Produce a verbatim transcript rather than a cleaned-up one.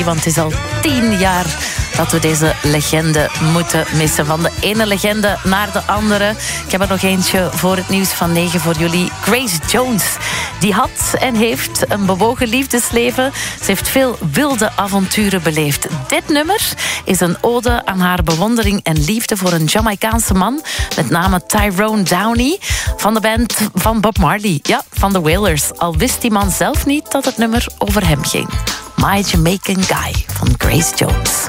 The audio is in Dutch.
Want het is al tien jaar dat we deze legende moeten missen. Van de ene legende naar de andere. Ik heb er nog eentje voor het nieuws van negen voor jullie. Grace Jones. Die had en heeft een bewogen liefdesleven. Ze heeft veel wilde avonturen beleefd. Dit nummer is een ode aan haar bewondering en liefde voor een Jamaicaanse man. Met name Tyrone Downie. Van de band van Bob Marley. Ja, van de Wailers. Al wist die man zelf niet dat het nummer over hem ging. My Jamaican Guy van Grace Jones.